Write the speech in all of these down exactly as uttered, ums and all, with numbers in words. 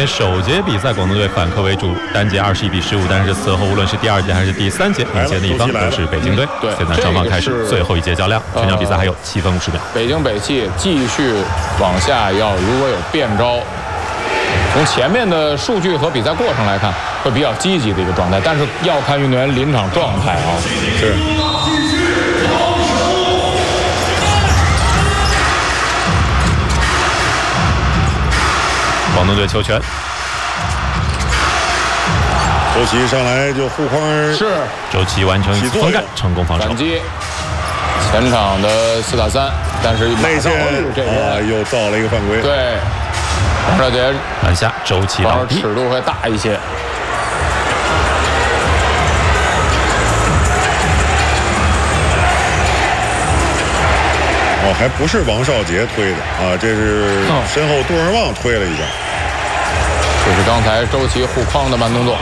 天首节比赛，广东队反客为主，单节二十一比十五，但是此后无论是第二节还是第三节，领先的一方都是北京队。 对， 现在双方开始最后一节较量，全场比赛还有七分五十秒。 北京北汽继续往下要，如果有变招，从前面的数据和比赛过程来看，会比较积极的一个状态，但是要看运动员临场状态啊。 是。 广东队球权， 周琦上来就护框， 是周琦完成一次封盖，成功防守。 反击，前场的四打三，但是内线啊又造了一个犯规。 对，王少杰篮下，周琦倒地， 尺度会大一些。 哦，还不是王少杰推的啊，这是身后杜润旺推了一下。 这是刚才周琦护框的慢动作。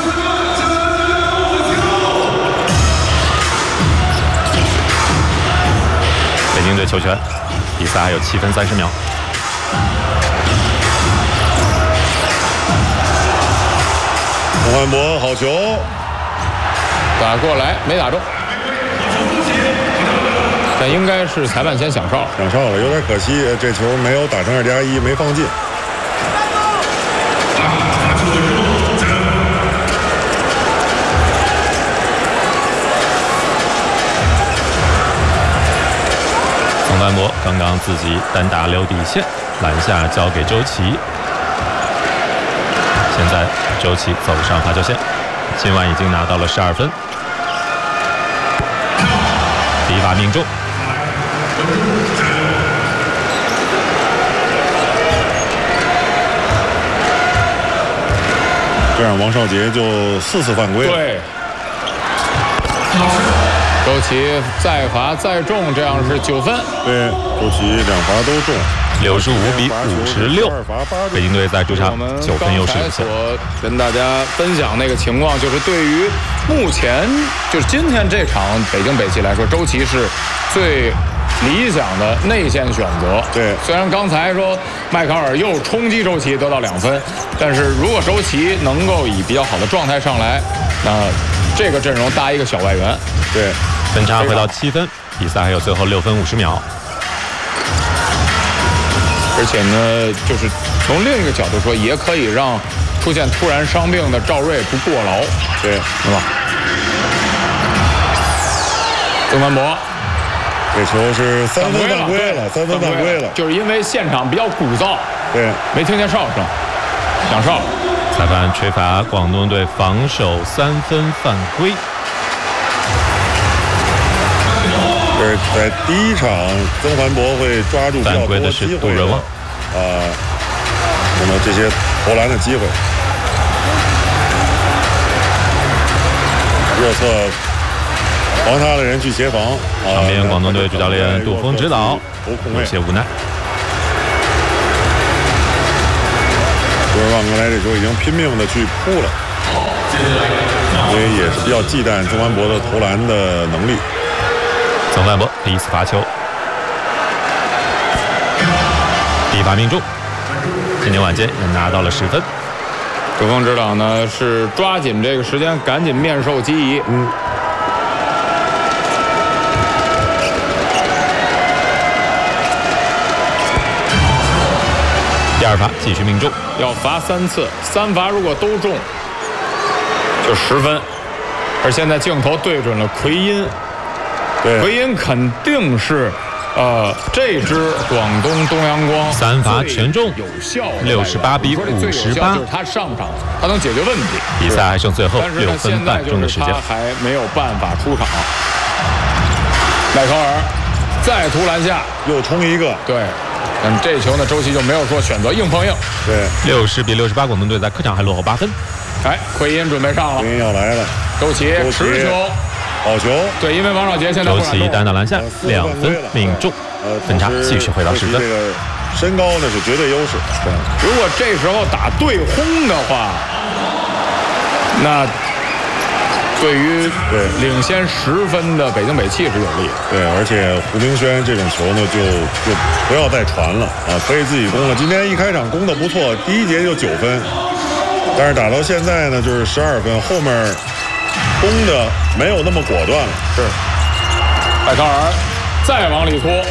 北京队球权，比赛还有七分三十秒。 洪焕博好球， 打过来没打中。但应该是裁判先响哨， 响哨了，有点可惜，这球没有打成二加一，没放进。 宋万博刚刚自己单打留底线，篮下交给周琦。现在周琦走上罚球线，今晚已经拿到了十二分，第一罚命中。 这样王少杰就四次犯规了。 对，周琦再罚再中，这样是九分。 对，周琦两罚都中， 六十五比五十六。北京队在主场九分优势领先。 我跟大家分享那个情况，就是对于目前就是今天这场北京北汽来说，周琦是最理想的内线选择。 对， 虽然刚才说迈卡尔又冲击周琦得到两分，但是如果周琦能够以比较好的状态上来，那这个阵容搭一个小外援。 对， 分差回到七分，比赛还有最后六分五十秒。 而且呢，就是从另一个角度说，也可以让出现突然伤病的赵睿不过劳。 对， 是吧？曾凡博。 这球是三分犯规了，三分犯规了， 就是因为现场比较鼓噪， 对， 没听见哨声，响哨。 裁判吹罚广东队防守三分犯规。 这是在第一场，曾凡博会抓住比较多机会的，啊，那么这些投篮的机会，右侧。防他的人去协防， 场边广东队主教练杜峰指导，有些无奈。 杜润旺刚才这球已经拼命的去扑了，所以也是比较忌惮曾凡博的投篮的能力。 曾凡博第一次罚球，第一罚命中，今天晚间也拿到了十分。 杜峰指导呢是抓紧这个时间，赶紧面授机宜。 嗯。 第二罚继续命中， 要罚三次，三罚如果都中就十分。而现在镜头对准了奎因，奎因肯定是呃这支广东东阳光三罚全中， 有效六十八比五十八， 就是他上场，他能解决问题。 比赛还剩最后六分半钟的时间， 他还没有办法出场。迈考尔再突篮下， 又冲一个， 对。但这球呢，周琦就没有说选择硬碰硬。 对， 六十比六十八，广东队在客场还落后八分。 哎，奎因准备上了， 奎因要来了， 周琦持球， 好球。 对，因为王少杰现在周琦单打篮下两分命中，分差继续回到十分。 这个身高呢是绝对优势。 对，如果这时候打对轰的话，那对于对领先十分的北京北汽是有利。 对，而且胡明轩这种球呢，就就不要再传了啊，可以自己攻了。今天一开场攻的不错，第一节就九分，但是打到现在呢，就是十二分，后面攻的没有那么果断了。 是，麦考尔再往里拖，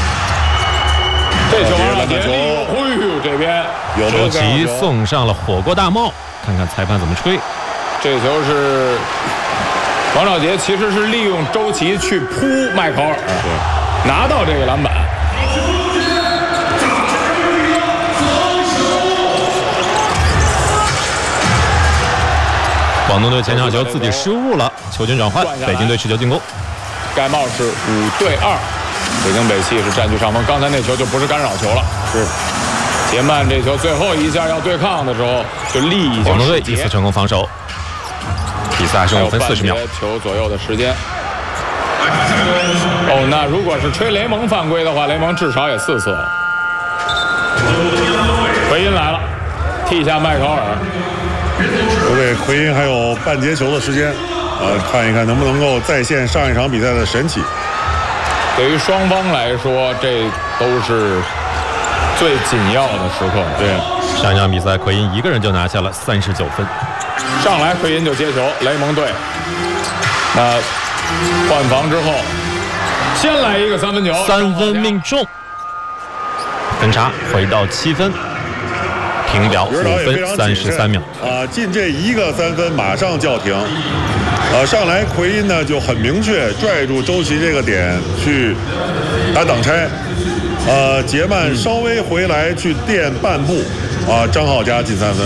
这球王少杰，哎呦，这边周琦送上了火锅大帽，看看裁判怎么吹。 这球是王少杰，其实是利用周琦去扑麦考尔，对，拿到这个篮板。 广东队前场球自己失误了，球权转换，北京队持球进攻。 盖帽是五对二，北京北汽是占据上风。刚才那球就不是干扰球了， 是杰曼这球最后一下要对抗的时候，就力已经广东队一次成功防守。比赛还剩五分四十秒， 球左右的时间。哦，那如果是吹雷蒙犯规的话，雷蒙至少也四次了。奎因来了，替下麦考尔。 留给奎因还有半节球的时间，呃，看一看能不能够再现上一场比赛的神奇。 对于双方来说，这都是最紧要的时刻。 对， 上一场比赛奎因一个人就拿下了三十九分。 上来奎因就接球，雷蒙队。那换防之后，先来一个三分球， 三分命中，分差回到七分，停表五分三十三秒。 啊，进这一个三分马上叫停。呃，上来奎因呢就很明确拽住周琦这个点去打挡拆。呃，杰曼稍微回来去垫半步，啊，张浩佳进三分。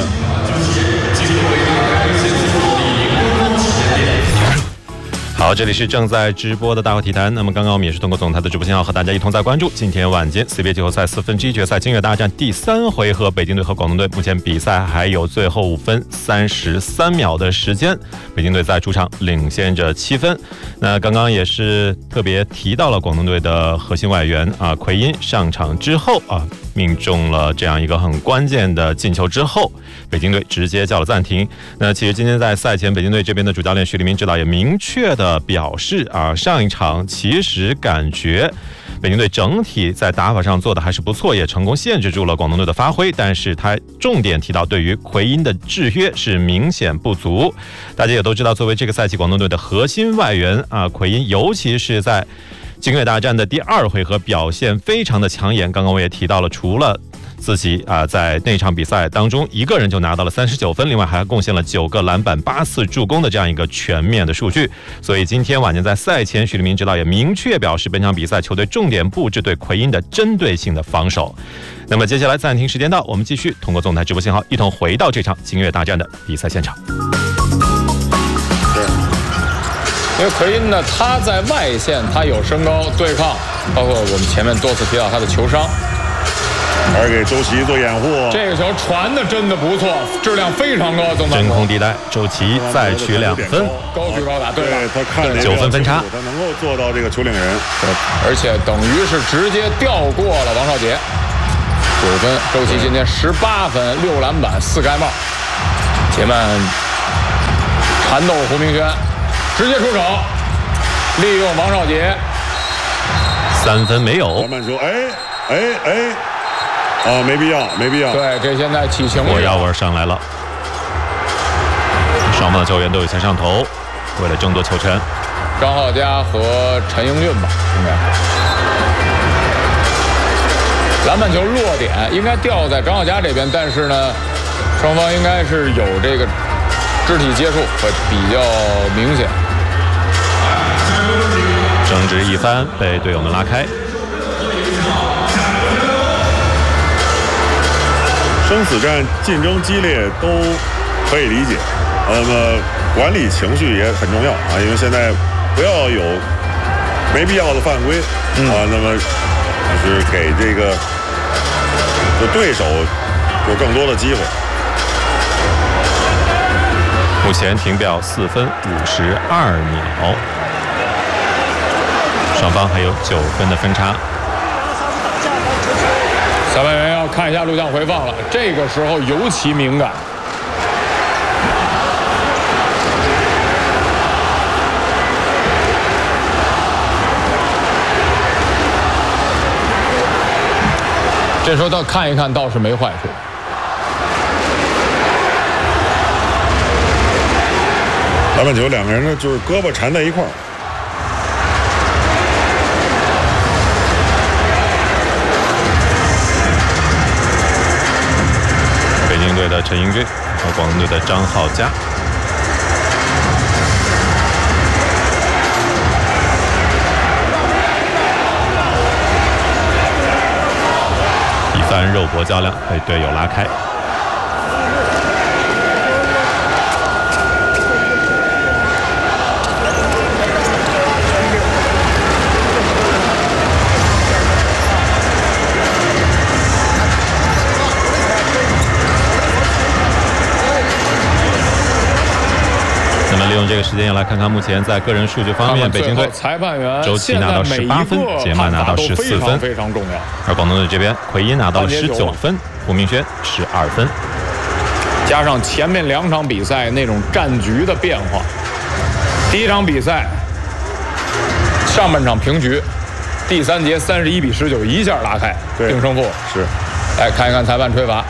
好，这里是正在直播的大话体坛。那么刚刚我们也是通过总台的直播信号和大家一同在关注今天晚间 C B A 季后赛四分之一决赛金月大战第三回合，北京队和广东队。目前比赛还有最后五分三十三秒的时间，北京队在主场领先着七分。那刚刚也是特别提到了广东队的核心外援啊，奎因上场之后啊，命中了这样一个很关键的进球之后，北京队直接叫了暂停。那其实今天在赛前，北京队这边的主教练徐立明指导也明确的表示啊，上一场其实感觉北京队整体在打法上做的还是不错，也成功限制住了广东队的发挥，但是他重点提到对于奎因的制约是明显不足。大家也都知道，作为这个赛季广东队的核心外援啊，奎因尤其是在金月大战的第二回合表现非常的抢眼。刚刚我也提到了，除了自己啊，在那场比赛当中一个人就拿到了三十九分，另外还贡献了九个篮板、八次助攻的这样一个全面的数据。所以今天晚间在赛前，徐立明指导也明确表示，本场比赛球队重点布置对奎因的针对性的防守。那么接下来暂停时间到，我们继续通过总台直播信号一同回到这场金月大战的比赛现场。 因为奎因呢，他在外线他有身高对抗，包括我们前面多次提到他的球商。 而给周琦做掩护， 这个球传的真的不错，质量非常高。 真空地带，周琦再取两分， 高举高打，对对，他看九分分差， 他能够做到这个球领人， 而且等于是直接调过了王少杰，九分。周琦今天十八分，六篮板，四盖帽。杰曼缠斗胡明轩，直接出手，利用王少杰， 三分没有。 篮板球，哎哎哎。啊，没必要，没必要。 对，这现在起情火药味上来了，双方的球员都有些上头，为了争夺球权。 张浩佳和陈英俊吧，应该。篮板球落点应该掉在张浩佳这边，但是呢，双方应该是有这个肢体接触，会比较明显。 争执一番，被队友们拉开。 生死战竞争激烈都可以理解，那么管理情绪也很重要啊，因为现在不要有没必要的犯规、嗯、啊，那么就是给这个就对手有更多的机会。 目前停表四分五十二秒，双方还有九分的分差。 裁判员要看一下录像回放了，这个时候尤其敏感。 这时候倒看一看倒是没坏处。 篮板球两个人呢就是胳膊缠在一块儿。 北京队的陈英军和广东队的张浩佳。一番肉搏较量被队友拉开。那么利用这个时间，要来看看目前在个人数据方面，北京队裁判员周琦拿到十八分，杰曼拿到十四分， 非常重要。 而广东队这边，奎因拿到了十九分，胡明轩十二分。 加上前面两场比赛那种战局的变化，第一场比赛上半场平局，第三节三十一比十九一下拉开定胜负。 是， 来看一看裁判吹罚。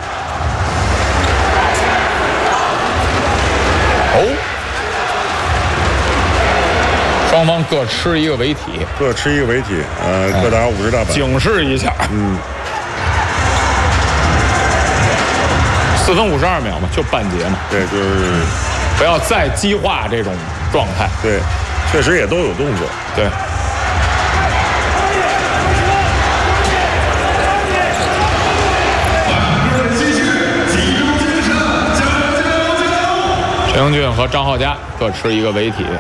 哦，双方各吃一个违体， 各吃一个违体，呃，各打五十大板， 警示一下。 嗯， 四分五十二秒嘛，就半节嘛。 对，就是不要再激化这种状态。 对，确实也都有动作。 对。陈英俊和张浩佳各持一个违体，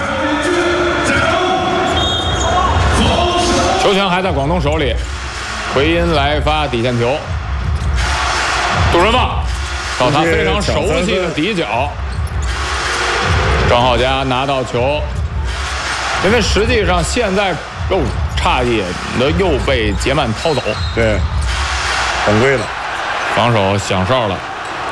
球权还在广东手里。奎因来发底线球，杜润旺到他非常熟悉的底角，张浩佳拿到球，因为实际上现在又差一点的又被杰曼掏走， 对，犯规了， 防守响哨了。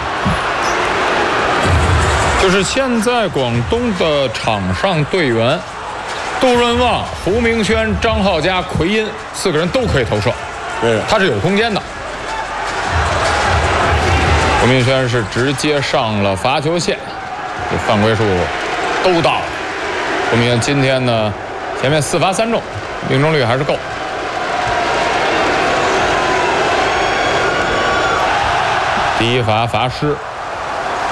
就是现在广东的场上队员，杜润旺、胡明轩、张浩佳、奎因四个人都可以投射， 对， 他是有空间的。胡明轩是直接上了罚球线，这犯规数都到了。胡明轩今天呢，前面四罚三中，命中率还是够。第一罚罚失。